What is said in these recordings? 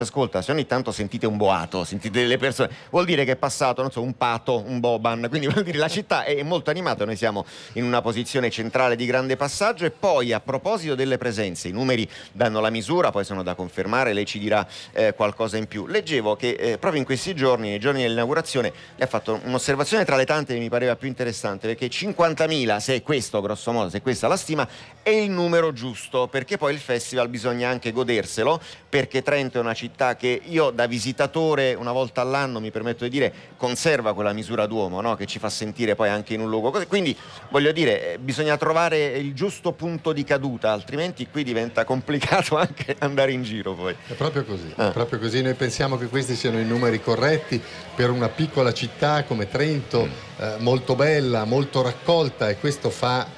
ascolta, se ogni tanto sentite un boato, sentite delle persone, vuol dire che è passato, non so, un pato, un boban, quindi vuol dire la città è molto animata, noi siamo in una posizione centrale di grande passaggio. E poi, a proposito delle presenze, i numeri danno la misura, poi sono da confermare, lei ci dirà qualcosa in più. Leggevo che proprio in questi giorni, nei giorni dell'inaugurazione, lei ha fatto un'osservazione tra le tante che mi pareva più interessante, perché 50.000, se è questo grosso modo, se è questa la stima, è il numero giusto, perché poi il festival bisogna anche goderselo, perché Trento è una città che io da visitatore una volta all'anno, mi permetto di dire, conserva quella misura d'uomo, no? Che ci fa sentire poi anche in un luogo così. Quindi voglio dire, bisogna trovare il giusto punto di caduta, altrimenti qui diventa complicato anche andare in giro poi. È proprio così, è proprio così. Noi pensiamo che questi siano i numeri corretti per una piccola città come Trento, molto bella, molto raccolta, e questo fa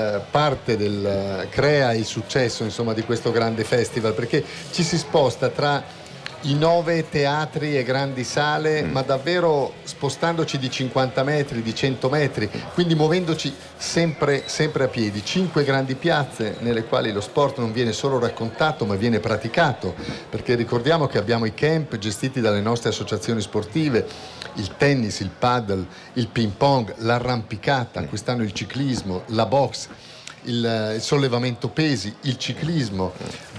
crea il successo, insomma, di questo grande festival, perché ci si sposta tra i 9 teatri e grandi sale, ma davvero spostandoci di 50 metri, di 100 metri, quindi muovendoci sempre a piedi. 5 grandi piazze nelle quali lo sport non viene solo raccontato ma viene praticato, perché ricordiamo che abbiamo i camp gestiti dalle nostre associazioni sportive, il tennis, il paddle, il ping pong, l'arrampicata, quest'anno il ciclismo, la box, il sollevamento pesi, il ciclismo,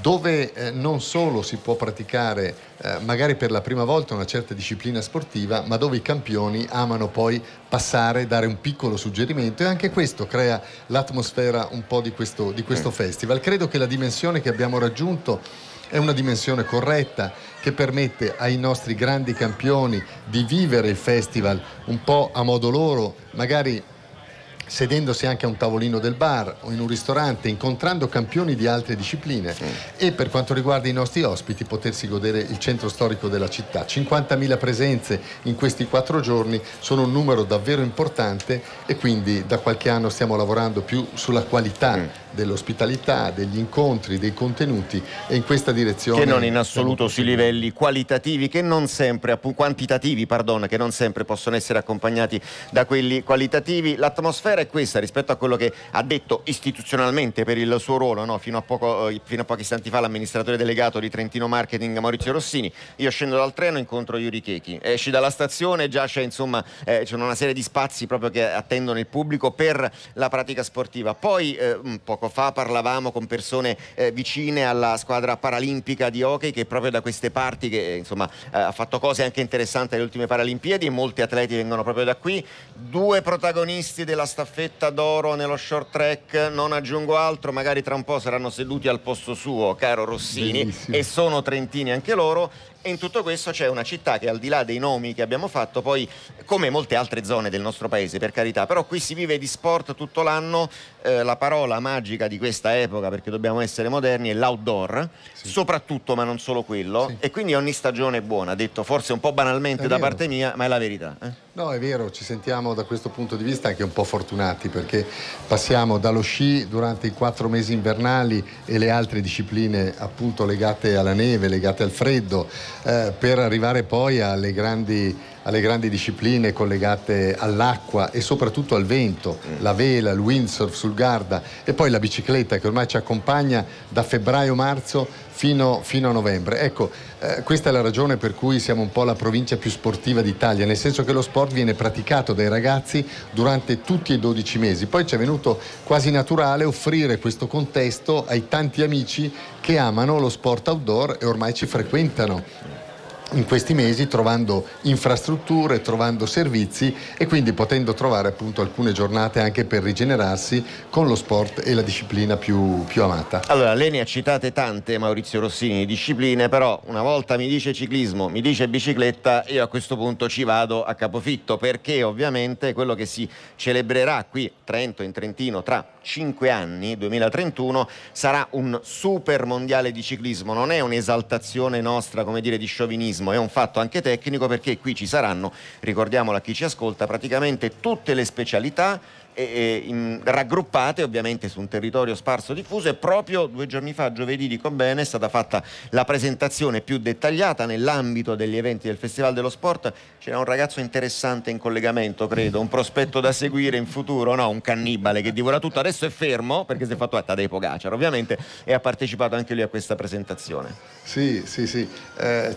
dove non solo si può praticare magari per la prima volta una certa disciplina sportiva, ma dove i campioni amano poi passare, dare un piccolo suggerimento, e anche questo crea l'atmosfera un po' di questo festival. Credo che la dimensione che abbiamo raggiunto è una dimensione corretta, che permette ai nostri grandi campioni di vivere il festival un po' a modo loro, magari sedendosi anche a un tavolino del bar o in un ristorante, incontrando campioni di altre discipline, e per quanto riguarda i nostri ospiti potersi godere il centro storico della città. 50.000 presenze in questi 4 giorni sono un numero davvero importante, e quindi da qualche anno stiamo lavorando più sulla qualità dell'ospitalità, degli incontri, dei contenuti, e in questa direzione, che non in assoluto sui livelli qualitativi, che non sempre, quantitativi, che non sempre possono essere accompagnati da quelli qualitativi. L'atmosfera è questa rispetto a quello che ha detto istituzionalmente per il suo ruolo, no? Fino a pochi istanti fa l'amministratore delegato di Trentino Marketing Maurizio Rossini. Io scendo dal treno, incontro Yuri Chechi, esci dalla stazione, già c'è c'è una serie di spazi proprio che attendono il pubblico per la pratica sportiva. Poi poco fa parlavamo con persone vicine alla squadra paralimpica di hockey, che proprio da queste parti, che ha fatto cose anche interessanti alle ultime Paralimpiadi, e molti atleti vengono proprio da qui. 2 protagonisti della staffetta d'oro nello short track, non aggiungo altro, magari tra un po' saranno seduti al posto suo, caro Rossini. Bellissimo. E sono trentini anche loro. E in tutto questo c'è una città che, al di là dei nomi che abbiamo fatto, poi, come molte altre zone del nostro paese, per carità, però qui si vive di sport tutto l'anno. La parola magica di questa epoca, perché dobbiamo essere moderni, è l'outdoor, soprattutto, ma non solo quello, e quindi ogni stagione è buona, detto forse un po' banalmente da parte mia, ma è la verità. No, è vero, ci sentiamo da questo punto di vista anche un po' fortunati, perché passiamo dallo sci durante i 4 mesi invernali e le altre discipline appunto legate alla neve, legate al freddo, per arrivare poi alle grandi discipline collegate all'acqua e soprattutto al vento, la vela, il windsurf sul Garda, e poi la bicicletta che ormai ci accompagna da febbraio-marzo fino a novembre. Ecco, questa è la ragione per cui siamo un po' la provincia più sportiva d'Italia, nel senso che lo sport viene praticato dai ragazzi durante tutti i 12 mesi. Poi ci è venuto quasi naturale offrire questo contesto ai tanti amici che amano lo sport outdoor e ormai ci frequentano in questi mesi, trovando infrastrutture, trovando servizi, e quindi potendo trovare appunto alcune giornate anche per rigenerarsi con lo sport e la disciplina più amata. Allora, lei ne ha citate tante, Maurizio Rossini, discipline, però una volta mi dice ciclismo, mi dice bicicletta, io a questo punto ci vado a capofitto, perché ovviamente quello che si celebrerà qui a Trento, in Trentino, tra 5 anni, 2031, sarà un super mondiale di ciclismo. Non è un'esaltazione nostra, come dire, di sciovinismo, è un fatto anche tecnico, perché qui ci saranno, ricordiamolo a chi ci ascolta, praticamente tutte le specialità raggruppate ovviamente su un territorio sparso diffuso, e proprio 2 giorni fa, giovedì dico bene, è stata fatta la presentazione più dettagliata nell'ambito degli eventi del Festival dello Sport. C'era un ragazzo interessante in collegamento, credo, un prospetto da seguire in futuro, no? Un cannibale che divora tutto, adesso è fermo perché si è fatto Tadej Pogačar ovviamente, e ha partecipato anche lui a questa presentazione. Sì,